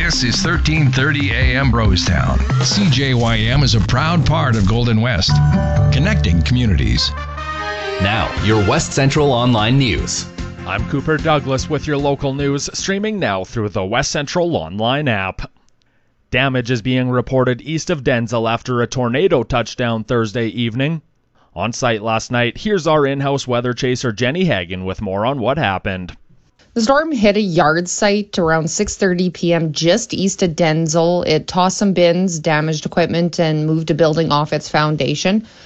This is 1330 AM Brostown. CJYM is a proud part of Golden West, connecting communities. Now, your West Central Online News. I'm Cooper Douglas with your local news, streaming now through the West Central Online app. Damage is being reported east of Denzel after a tornado touched down Thursday evening. On site last night, here's our in-house weather chaser Jenny Hagan with more on what happened. The storm hit a yard site around 6:30 p.m. just east of Denzel. It tossed some bins, damaged equipment, and moved a building off its foundation.